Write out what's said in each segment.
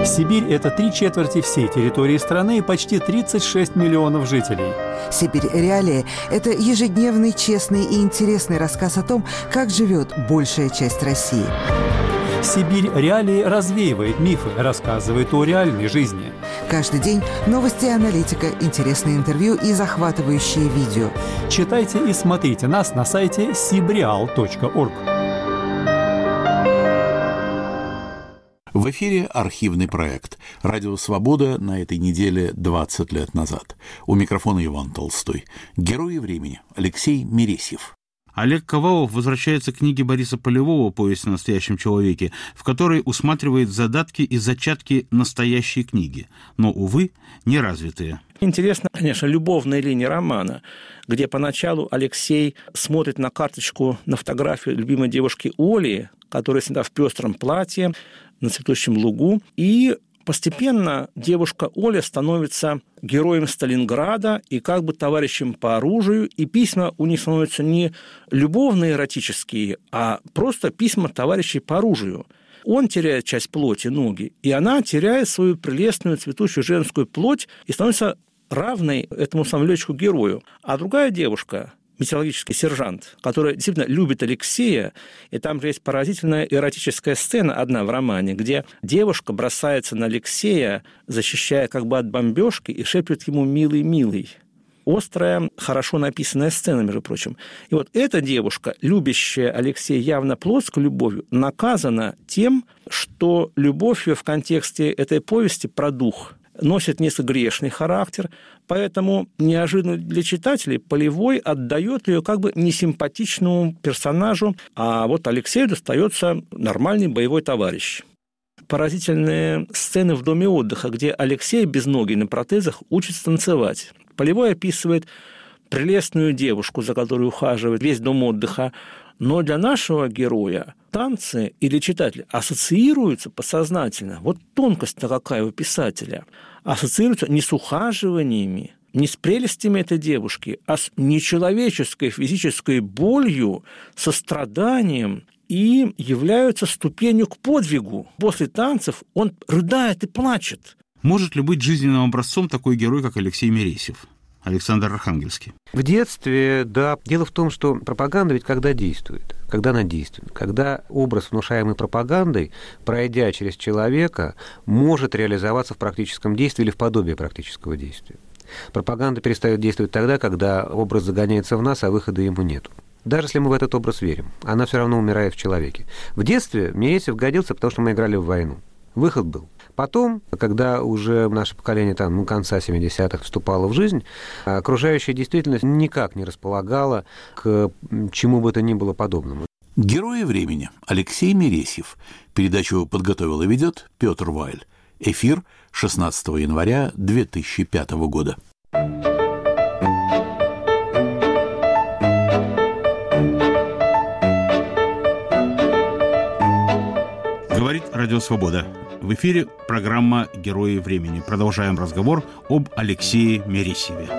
Сибирь – это 3/4 всей территории страны и почти 36 миллионов жителей. «Сибирь. Реалии» – это ежедневный, честный и интересный рассказ о том, как живет большая часть России. «Сибирь. Реалии» развеивает мифы, рассказывает о реальной жизни. Каждый день новости и аналитика, интересные интервью и захватывающие видео. Читайте и смотрите нас на сайте sibreal.org. В эфире архивный проект «Радио Свобода» на этой неделе 20 лет назад. У микрофона Иван Толстой. Герои времени Алексей Мересьев. Олег Ковалов возвращается к книге Бориса Полевого «Повесть о настоящем человеке», в которой усматривает задатки и зачатки настоящей книги, но, увы, неразвитые. Интересно, конечно, любовная линия романа, где поначалу Алексей смотрит на карточку, на фотографию любимой девушки Оли, которая снята в пестром платье на цветущем лугу, и постепенно девушка Оля становится героем Сталинграда и как бы товарищем по оружию, и письма у них становятся не любовные, эротические, а просто письма товарищей по оружию. Он теряет часть плоти, ноги, и она теряет свою прелестную цветущую женскую плоть и становится равной этому самому летчику-герою. А другая девушка, метеорологический сержант, который действительно любит Алексея, и там же есть поразительная эротическая сцена одна в романе, где девушка бросается на Алексея, защищая как бы от бомбежки, и шепчет ему «милый, милый». Острая, хорошо написанная сцена, между прочим. И вот эта девушка, любящая Алексея явно плотской любовью, наказана тем, что любовь ее в контексте этой повести про дух носит несколько грешный характер, поэтому неожиданно для читателей Полевой отдает ее как бы несимпатичному персонажу, а вот Алексею достается нормальный боевой товарищ. Поразительные сцены в доме отдыха, где Алексей без ноги на протезах учится танцевать. Полевой описывает прелестную девушку, за которой ухаживает весь дом отдыха, но для нашего героя танцы или читателя ассоциируются подсознательно. Вот тонкость-то какая у писателя. Ассоциируются не с ухаживаниями, не с прелестями этой девушки, а с нечеловеческой физической болью, состраданием, и являются ступенью к подвигу. После танцев он рыдает и плачет. Может ли быть жизненным образцом такой герой, как Алексей Мересьев? Александр Архангельский. В детстве, да. Дело в том, что пропаганда ведь когда действует? Когда она действенна? Когда образ, внушаемый пропагандой, пройдя через человека, может реализоваться в практическом действии или в подобии практического действия. Пропаганда перестает действовать тогда, когда образ загоняется в нас, а выхода ему нет. Даже если мы в этот образ верим, она все равно умирает в человеке. В детстве Мересьев годился, потому что мы играли в войну. Выход был. Потом, когда уже наше поколение конца 70-х вступало в жизнь, окружающая действительность никак не располагала к чему бы то ни было подобному. Герои времени Алексей Мересьев. Передачу подготовил и ведет Петр Вайль. Эфир 16 января 2005 года. Говорит Радио Свобода. В эфире программа «Герои времени». Продолжаем разговор об Алексее Мересьеве.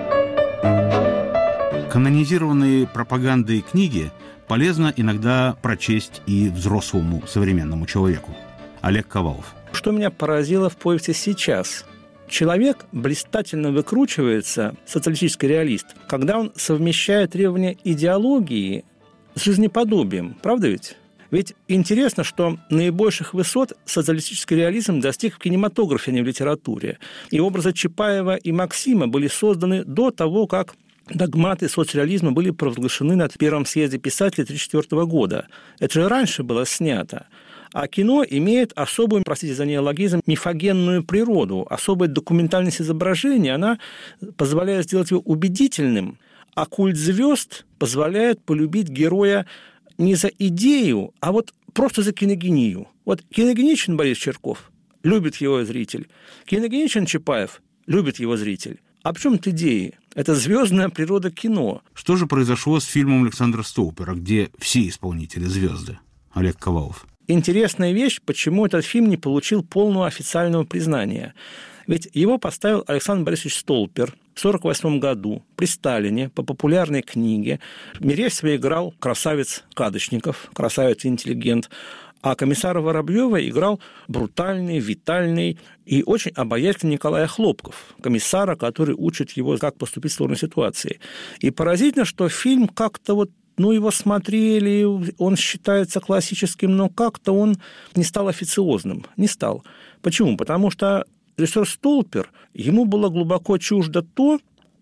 Канонизированные пропагандой книги полезно иногда прочесть и взрослому современному человеку. Олег Ковалов. Что меня поразило в повести сейчас? Человек блистательно выкручивается, социалистический реалист, когда он совмещает требования идеологии с жизнеподобием. Правда ведь? Ведь интересно, что наибольших высот социалистический реализм достиг в кинематографе, а не в литературе. И образы Чапаева и Максима были созданы до того, как догматы соцреализма были провозглашены на Первом съезде писателей 1934 года. Это же раньше было снято. А кино имеет особую, простите за неологизм, мифогенную природу, особая документальность изображения, она позволяет сделать его убедительным, а культ звезд позволяет полюбить героя не за идею, а вот просто за киногению. Вот киногеничен Борис Черков, любит его зритель. Киногеничен Чапаев, любит его зритель. А в чем идеи? Это звездная природа кино. Что же произошло с фильмом Александра Столпера, где все исполнители звезды? Олег Ковалов. Интересная вещь, почему этот фильм не получил полного официального признания. Ведь его поставил Александр Борисович Столпер в 1948 году при Сталине по популярной книге. Мересьева играл красавец Кадочников, красавец-интеллигент. А комиссара Воробьева играл брутальный, витальный и очень обаятельный Николай Хлопков, комиссара, который учит его, как поступить в сложной ситуации. И поразительно, что фильм как-то вот, его смотрели, он считается классическим, но как-то он не стал официозным, не стал. Почему? Потому что режиссер Столпер, ему было глубоко чуждо то,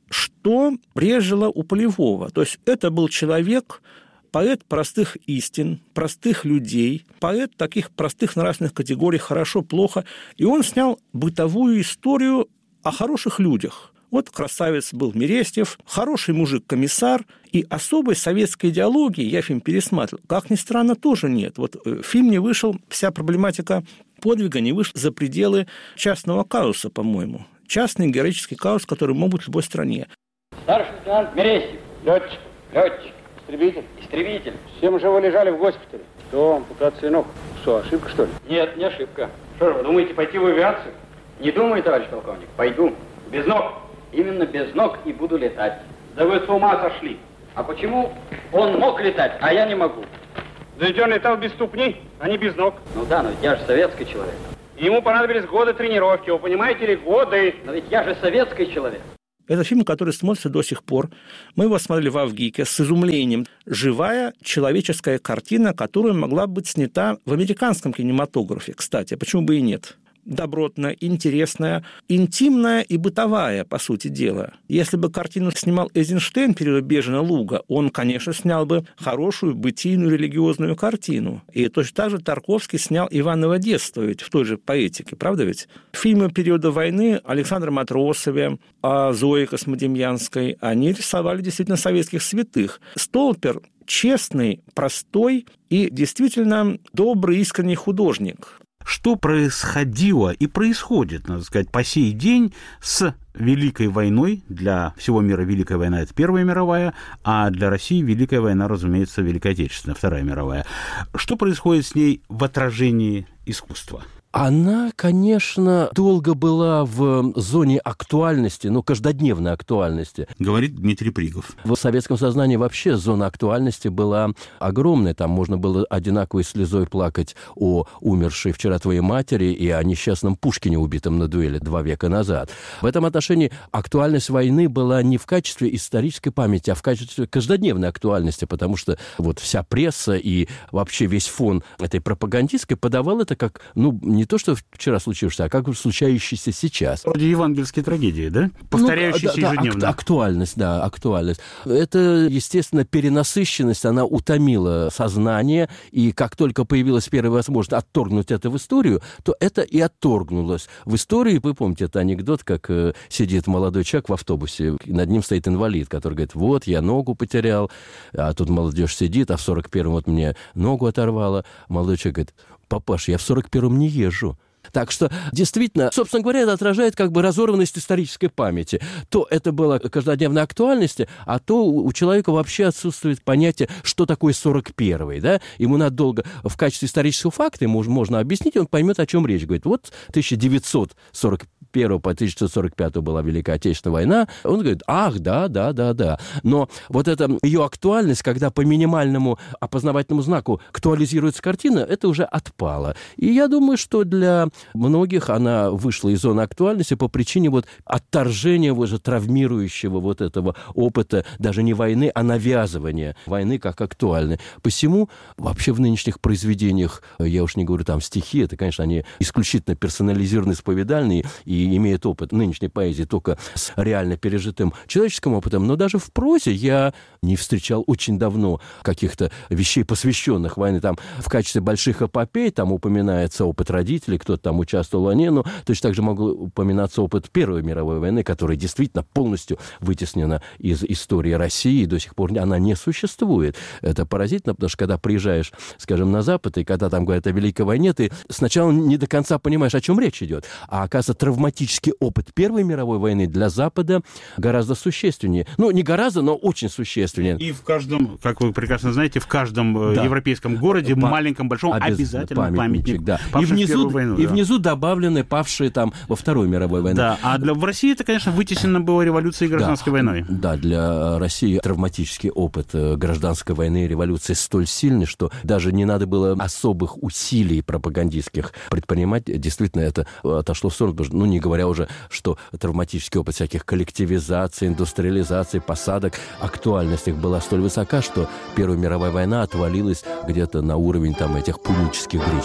что брежило у Полевого. То есть это был человек, поэт простых истин, простых людей, поэт таких простых нравственных категорий «хорошо», «плохо». И он снял бытовую историю о хороших людях. Вот красавец был Мерестьев, хороший мужик-комиссар, и особой советской идеологии, я фильм пересматривал, как ни странно, тоже нет. Вот фильм не вышел, вся проблематика подвига не вышла за пределы частного казуса, по-моему. Частный героический казус, который мог быть в любой стране. Старший лейтенант Мерестьев. Летчик. Летчик. Истребитель. Истребитель. Все мы же вы лежали в госпитале. Что, ампутация ног? Что, ошибка, что ли? Нет, не ошибка. Что же, вы думаете пойти в авиацию? Не думаю, товарищ полковник. Пойду. Без ног. Именно без ног и буду летать. Да вы с ума сошли. А почему он мог летать, а я не могу? Да ведь он летал без ступней, а не без ног. Ну да, но ведь я же советский человек. Ему понадобились годы тренировки, вы понимаете ли, годы. Но ведь я же советский человек. Это фильм, который смотрится до сих пор. Мы его смотрели в Авгике с изумлением. Живая человеческая картина, которая могла быть снята в американском кинематографе, кстати. Почему бы и нет? Добротная, интересная, интимная и бытовая, по сути дела. Если бы картину снимал Эйзенштейн «Период Бежина Луга», он, конечно, снял бы хорошую бытийную религиозную картину. И точно так же Тарковский снял «Иваново детство», ведь в той же поэтике, правда ведь? Фильмы периода войны Александра Матросове, Зои Космодемьянской, они рисовали действительно советских святых. Столпер честный, простой и действительно добрый, искренний художник. Что происходило и происходит, надо сказать, по сей день с Великой войной? Для всего мира Великая война – это Первая мировая, а для России Великая война, разумеется, Великая Отечественная, Вторая мировая. Что происходит с ней в отражении искусства? Она, конечно, долго была в зоне актуальности, каждодневной актуальности. Говорит Дмитрий Пригов. В советском сознании вообще зона актуальности была огромная. Там можно было одинаковой слезой плакать о умершей вчера твоей матери и о несчастном Пушкине, убитом на дуэли 2 века назад. В этом отношении актуальность войны была не в качестве исторической памяти, а в качестве каждодневной актуальности, потому что вот вся пресса и вообще весь фон этой пропагандистской подавал это как, не то, что вчера случившееся, а как случающееся сейчас. Вроде евангельской трагедии, да? Повторяющейся ежедневно. Актуальность. Это, естественно, перенасыщенность, она утомила сознание, и как только появилась первая возможность отторгнуть это в историю, то это и отторгнулось. В истории, вы помните, это анекдот, как сидит молодой человек в автобусе, над ним стоит инвалид, который говорит, вот, я ногу потерял, а тут молодежь сидит, а в 41-м вот мне ногу оторвало. Молодой человек говорит, папаш, я в 41-м не езжу. Так что, действительно, собственно говоря, это отражает разорванность исторической памяти. То это было каждодневной актуальности, а то у человека вообще отсутствует понятие, что такое 41-й. Да? Ему надо долго в качестве исторического факта, ему можно объяснить, и он поймет, о чем речь. Говорит, вот 1941 по 1945 была Великая Отечественная война. Он говорит, ах, да. Но вот эта ее актуальность, когда по минимальному опознавательному знаку актуализируется картина, это уже отпало. И я думаю, что для многих она вышла из зоны актуальности по причине отторжения травмирующего этого опыта, даже не войны, а навязывания войны как актуальной. Посему вообще в нынешних произведениях, я уж не говорю там стихи, это, конечно, они исключительно персонализированные, исповедальные и имеют опыт нынешней поэзии только с реально пережитым человеческим опытом, но даже в прозе я не встречал очень давно каких-то вещей, посвященных войне. Там в качестве больших эпопей там упоминается опыт родителей, кто-то там участвовал в войне, но точно так же мог упоминаться опыт Первой мировой войны, которая действительно полностью вытеснена из истории России, и до сих пор она не существует. Это поразительно, потому что когда приезжаешь, скажем, на Запад, и когда там говорят о Великой войне, ты сначала не до конца понимаешь, о чем речь идет, а оказывается, травматический опыт Первой мировой войны для Запада гораздо существеннее. Ну, не гораздо, но очень существеннее. И в каждом, как вы прекрасно знаете, в каждом европейском городе, маленьком, большом, обязательно памятник да. павшим в Первую войну. И внизу добавлены павшие там во Второй мировой войне. Да, а в России это, конечно, вытеснено было революцией и гражданской войной. Да, для России травматический опыт гражданской войны и революции столь сильный, что даже не надо было особых усилий пропагандистских предпринимать. Действительно, это отошло в сторону, ну, не говоря уже, что травматический опыт всяких коллективизаций, индустриализации, посадок, актуальность их была столь высока, что Первая мировая война отвалилась где-то на уровень там этих пунических греческих